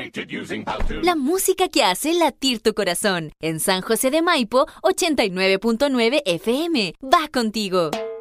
La música que hace latir tu corazón. En San José de Maipo, 89.9 FM. Va contigo.